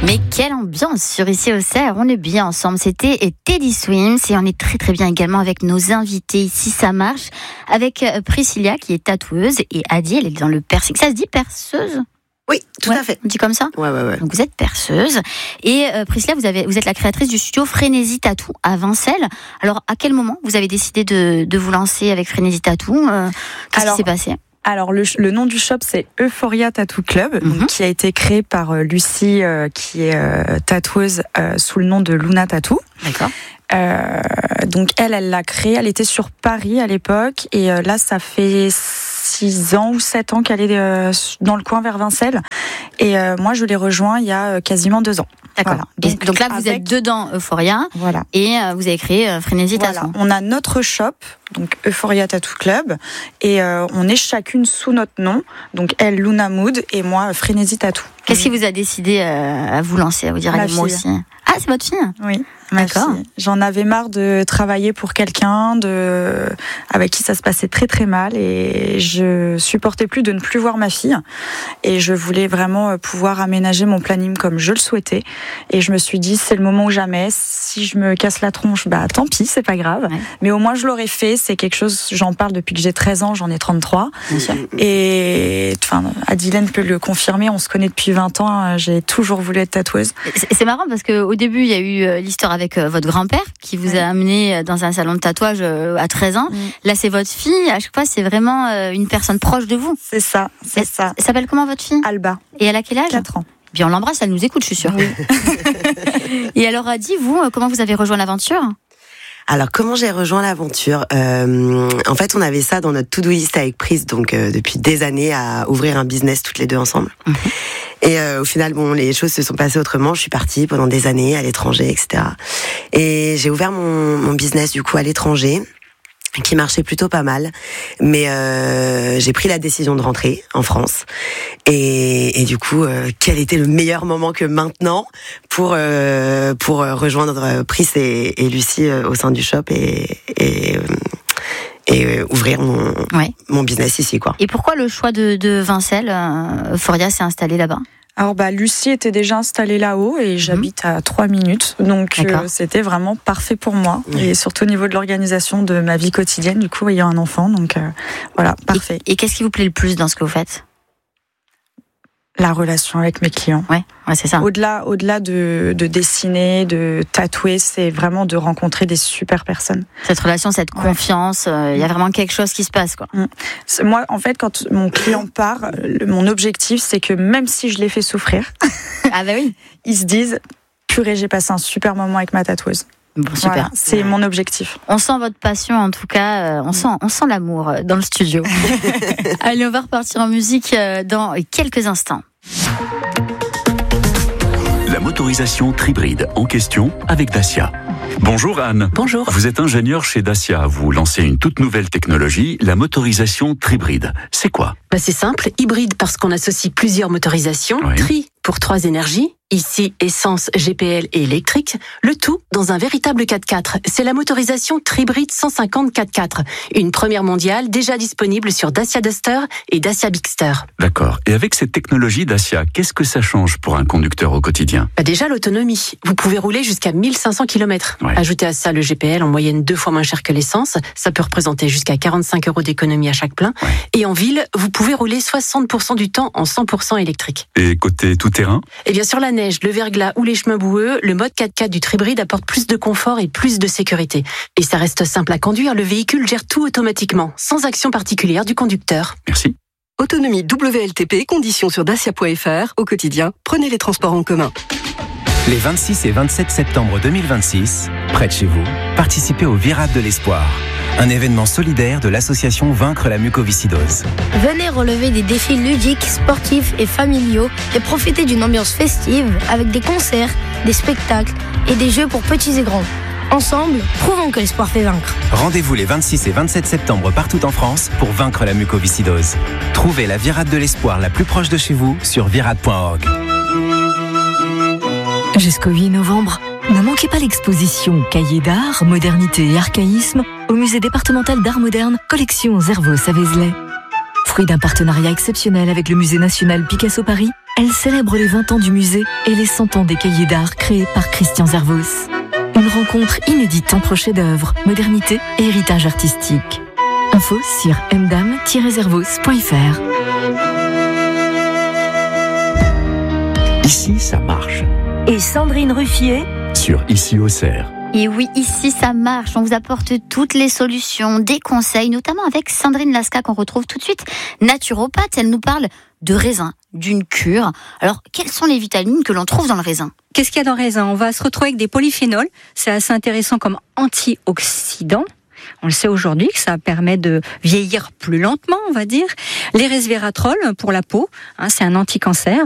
Mais quelle ambiance sur Ici au Cerf, on est bien ensemble. C'était Teddy Swims et on est très très bien également avec nos invités ici, ça marche, avec Priscilla qui est tatoueuse et Adi, elle est dans le piercing. Ça se dit perceuse ? Oui, tout à fait. On dit comme ça ? Ouais. Donc vous êtes perceuse et Priscilla, vous êtes la créatrice du studio Frénésie Tattoo à Vincelles. Alors à quel moment vous avez décidé de vous lancer avec Frénésie Tattoo ? Qu'est-ce qui s'est passé ? Alors le nom du shop c'est Euphoria Tattoo Club, donc, qui a été créé par Lucie qui est tatoueuse sous le nom de Luna Tattoo. D'accord. Donc elle l'a créé, elle était sur Paris à l'époque et là ça fait 6 ans ou 7 ans qu'elle est dans le coin vers Vincelles et moi je l'ai rejoint il y a quasiment 2 ans. D'accord. Voilà. Donc là vous êtes dedans Euphoria, voilà. Et vous avez créé Frénésie Tattoo. On a notre shop, donc Euphoria Tattoo Club, et on est chacune sous notre nom, donc elle Luna Mood et moi Frénésie Tattoo. Qu'est-ce qui vous a décidé à vous lancer, à vous dire allez moi aussi ? Ah, c'est votre fille ? Oui. D'accord. J'en avais marre de travailler pour quelqu'un avec qui ça se passait très très mal et je supportais plus de ne plus voir ma fille et je voulais vraiment pouvoir aménager mon planning comme je le souhaitais et je me suis dit c'est le moment ou jamais, si je me casse la tronche tant pis, c'est pas grave, mais au moins je l'aurais fait, c'est quelque chose, j'en parle depuis que j'ai 13 ans, j'en ai 33 et Adilène peut le confirmer, on se connaît depuis 20 ans, j'ai toujours voulu être tatoueuse. C'est marrant parce qu'au début il y a eu l'histoire avec votre grand-père qui vous a amené dans un salon de tatouage à 13 ans. Là, c'est votre fille. À chaque fois, c'est vraiment une personne proche de vous. C'est ça. Elle s'appelle comment votre fille ? Alba. Et elle a quel âge ? 4 ans. Bien, on l'embrasse, elle nous écoute, je suis sûre. Oui. Et alors, Adi, vous, comment vous avez rejoint l'aventure ? Alors, comment j'ai rejoint l'aventure ? En fait, on avait ça dans notre to-do list avec Prise, donc depuis des années, à ouvrir un business toutes les deux ensemble. Et au final, les choses se sont passées autrement. Je suis partie pendant des années à l'étranger, etc. Et j'ai ouvert mon business du coup à l'étranger, qui marchait plutôt pas mal. Mais j'ai pris la décision de rentrer en France. Et du coup, quel était le meilleur moment que maintenant pour rejoindre Pris et Lucie au sein du shop et ouvrir mon business ici, quoi. Et pourquoi le choix de Vincelles ? Euphoria s'est installée là-bas ? Alors Lucie était déjà installée là-haut et j'habite à 3 minutes, donc c'était vraiment parfait pour moi et surtout au niveau de l'organisation de ma vie quotidienne, du coup ayant un enfant, donc voilà, parfait. Et qu'est-ce qui vous plaît le plus dans ce que vous faites ? La relation avec mes clients. Ouais, c'est ça. Au-delà de dessiner, de tatouer, c'est vraiment de rencontrer des super personnes. Cette relation, cette confiance, il y a vraiment quelque chose qui se passe, quoi. Moi, en fait, quand mon client part, mon objectif, c'est que même si je les fais souffrir, ils se disent, purée, j'ai passé un super moment avec ma tatoueuse. Bon, super. Voilà, c'est mon objectif. On sent votre passion, en tout cas. On sent l'amour dans le studio. Allez, on va repartir en musique dans quelques instants. La motorisation Tribride en question avec Dacia. Bonjour Anne. Bonjour. Vous êtes ingénieur chez Dacia. Vous lancez une toute nouvelle technologie, la motorisation Tribride. C'est quoi ? C'est simple, hybride parce qu'on associe plusieurs motorisations. Tri pour 3 énergies. Ici, essence, GPL et électrique. Le tout dans un véritable 4x4. C'est la motorisation Tribride 150 4x4. Une première mondiale déjà disponible sur Dacia Duster et Dacia Bigster. D'accord. Et avec cette technologie Dacia, qu'est-ce que ça change pour un conducteur au quotidien ? Déjà l'autonomie. Vous pouvez rouler jusqu'à 1500 km. Ajoutez à ça le GPL en moyenne 2 fois moins cher que l'essence. Ça peut représenter jusqu'à 45 € d'économie à chaque plein. Et en ville, vous pouvez rouler 60% du temps en 100% électrique. Et côté tout-terrain ? Et bien sur la neige, le verglas ou les chemins boueux, le mode 4x4 du Tribride apporte plus de confort et plus de sécurité. Et ça reste simple à conduire, le véhicule gère tout automatiquement, sans action particulière du conducteur. Merci. Autonomie WLTP, conditions sur dacia.fr. Au quotidien, prenez les transports en commun. Les 26 et 27 septembre 2026, près de chez vous, participez au Virade de l'Espoir, un événement solidaire de l'association Vaincre la mucoviscidose. Venez relever des défis ludiques, sportifs et familiaux et profiter d'une ambiance festive avec des concerts, des spectacles et des jeux pour petits et grands. Ensemble, prouvons que l'espoir fait vaincre. Rendez-vous les 26 et 27 septembre partout en France pour vaincre la mucoviscidose. Trouvez la Virade de l'Espoir la plus proche de chez vous sur virade.org. Jusqu'au 8 novembre, ne manquez pas l'exposition Cahiers d'art, modernité et archaïsme au musée départemental d'art moderne, collection Zervos à Vézelay. Fruit d'un partenariat exceptionnel avec le musée national Picasso Paris, Elle célèbre les 20 ans du musée et les 100 ans des cahiers d'art créés par Christian Zervos. Une rencontre inédite entre chefs-d'œuvre, modernité et héritage artistique. Info sur mdam-zervos.fr. Ici, ça marche. Et Sandrine Ruffier Sur Ici Auxerre. Et oui, ici ça marche, on vous apporte toutes les solutions, des conseils, notamment avec Sandrine Lasca qu'on retrouve tout de suite, naturopathe. Elle nous parle de raisin, d'une cure. Alors, quelles sont les vitamines que l'on trouve dans le raisin ? Qu'est-ce qu'il y a dans le raisin ? On va se retrouver avec des polyphénols, c'est assez intéressant comme antioxydant. On le sait aujourd'hui que ça permet de vieillir plus lentement, on va dire. Les resveratrol pour la peau, c'est un anti-cancer.